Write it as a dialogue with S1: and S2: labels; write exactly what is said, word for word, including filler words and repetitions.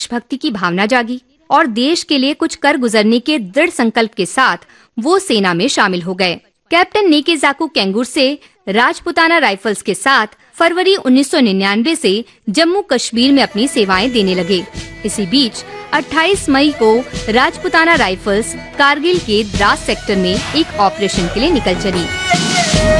S1: देशभक्ति की भावना जागी और देश के लिए कुछ कर गुजरने के दृढ़ संकल्प के साथ वो सेना में शामिल हो गए। कैप्टन नेकेजाकू केंगुर से राजपुताना राइफल्स के साथ फरवरी उन्नीस सौ निन्यानवे से जम्मू कश्मीर में अपनी सेवाएं देने लगे। इसी बीच अट्ठाईस मई को राजपुताना राइफल्स कारगिल के द्रास सेक्टर में एक ऑपरेशन के लिए निकल चली।